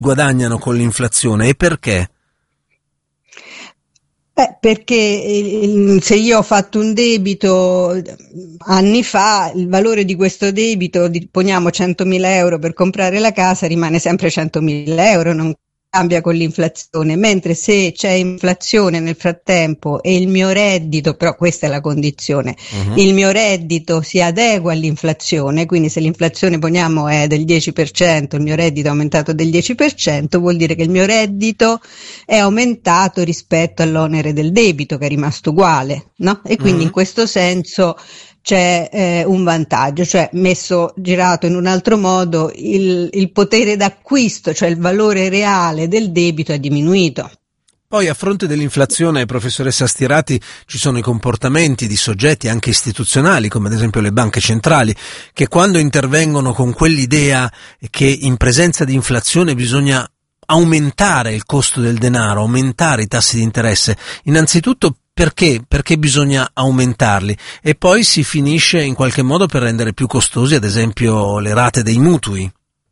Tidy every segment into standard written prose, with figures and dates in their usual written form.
guadagnano con l'inflazione e perché? Perché se io ho fatto un debito anni fa, il valore di questo debito, poniamo 100.000 euro per comprare la casa, rimane sempre 100.000 euro, non cambia con l'inflazione, mentre se c'è inflazione nel frattempo e il mio reddito, però questa è la condizione, il mio reddito si adegua all'inflazione, quindi se l'inflazione poniamo è del 10%, il mio reddito è aumentato del 10%, vuol dire che il mio reddito è aumentato rispetto all'onere del debito che è rimasto uguale, no? E quindi in questo senso c'è un vantaggio, cioè girato in un altro modo, il potere d'acquisto, cioè il valore reale del debito è diminuito. Poi a fronte dell'inflazione, professoressa Stirati, ci sono i comportamenti di soggetti anche istituzionali, come ad esempio le banche centrali, che quando intervengono con quell'idea che in presenza di inflazione bisogna aumentare il costo del denaro, aumentare i tassi di interesse, innanzitutto perché? Perché bisogna aumentarli e poi si finisce in qualche modo per rendere più costosi ad esempio le rate dei mutui.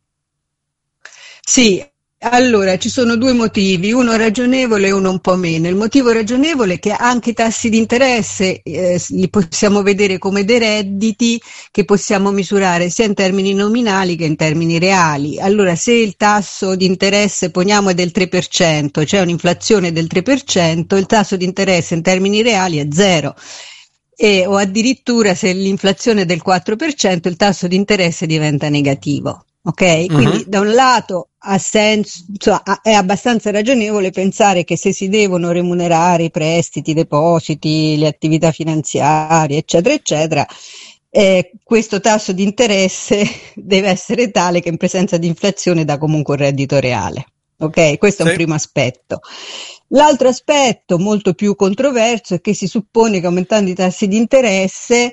Sì, allora ci sono due motivi, uno ragionevole e uno un po' meno. Il motivo ragionevole è che anche i tassi di interesse li possiamo vedere come dei redditi che possiamo misurare sia in termini nominali che in termini reali. Allora se il tasso di interesse poniamo è del 3%, c'è un'inflazione del 3%, il tasso di interesse in termini reali è zero. O addirittura se l'inflazione è del 4%, il tasso di interesse diventa negativo. Ok, quindi da un lato ha senso, è abbastanza ragionevole pensare che se si devono remunerare i prestiti, i depositi, le attività finanziarie, eccetera, eccetera, questo tasso di interesse deve essere tale che in presenza di inflazione dà comunque un reddito reale. Ok, questo è un primo aspetto. L'altro aspetto molto più controverso è che si suppone che aumentando i tassi di interesse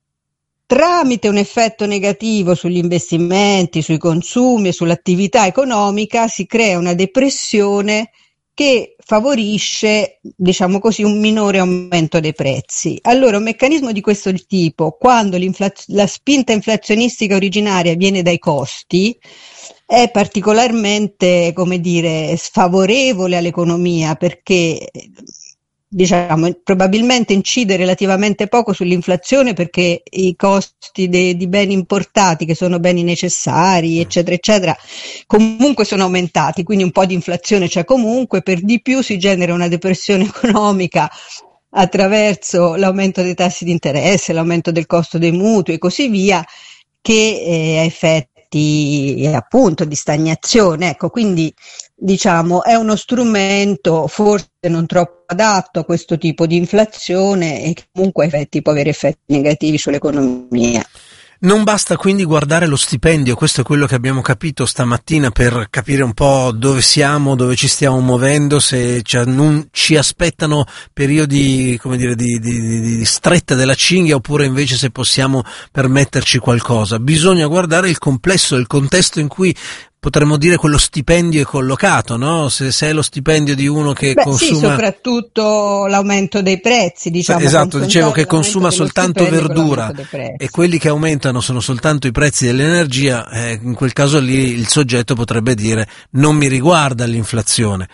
tramite un effetto negativo sugli investimenti, sui consumi e sull'attività economica si crea una depressione che favorisce, diciamo così, un minore aumento dei prezzi. Allora, un meccanismo di questo tipo, quando la spinta inflazionistica originaria viene dai costi, è particolarmente, come dire, sfavorevole all'economia perché diciamo, probabilmente incide relativamente poco sull'inflazione perché i costi di beni importati, che sono beni necessari, eccetera, eccetera, comunque sono aumentati, quindi un po' di inflazione c'è comunque, per di più si genera una depressione economica attraverso l'aumento dei tassi di interesse, l'aumento del costo dei mutui e così via, che ha effetti appunto di stagnazione. Ecco, quindi diciamo è uno strumento forse non troppo adatto a questo tipo di inflazione e che comunque può avere effetti negativi sull'economia. Non basta quindi guardare lo stipendio, questo è quello che abbiamo capito per capire un po' dove siamo, dove ci stiamo muovendo, se ci aspettano periodi, come dire, di stretta della cinghia oppure invece se possiamo permetterci qualcosa. Bisogna guardare il complesso, il contesto in cui potremmo dire quello stipendio è collocato, no? Se è lo stipendio di uno che consuma... Sì, soprattutto l'aumento dei prezzi, diciamo. Esatto, dicevo che consuma soltanto verdura e quelli che aumentano sono soltanto i prezzi dell'energia, in quel caso lì il soggetto potrebbe dire non mi riguarda l'inflazione.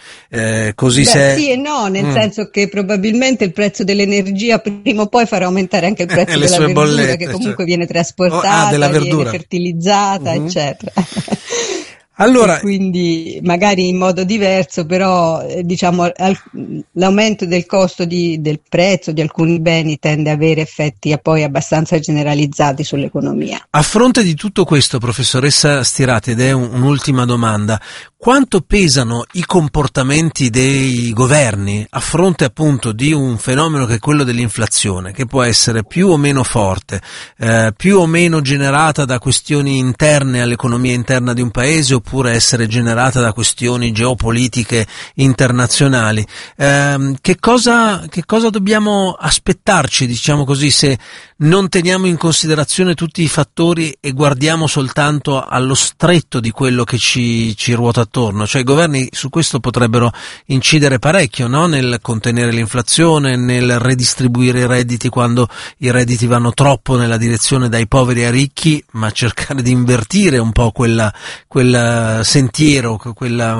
Sì e no, nel senso che probabilmente il prezzo dell'energia prima o poi farà aumentare anche il prezzo della verdura, bollette, che comunque viene trasportata, viene fertilizzata, eccetera. Allora, e quindi magari in modo diverso, però diciamo l'aumento del costo del prezzo di alcuni beni tende ad avere effetti poi abbastanza generalizzati sull'economia. A fronte di tutto questo, professoressa Stirati, ed è un'ultima domanda, quanto pesano i comportamenti dei governi a fronte appunto di un fenomeno che è quello dell'inflazione, che può essere più o meno forte, più o meno generata da questioni interne all'economia interna di un paese oppure essere generata da questioni geopolitiche internazionali? Che cosa dobbiamo aspettarci, diciamo così, se non teniamo in considerazione tutti i fattori e guardiamo soltanto allo stretto di quello che ci ruota attorno, cioè i governi su questo potrebbero incidere parecchio, no? Nel contenere l'inflazione, nel redistribuire i redditi quando i redditi vanno troppo nella direzione dai poveri ai ricchi, ma cercare di invertire un po' quel sentiero, quella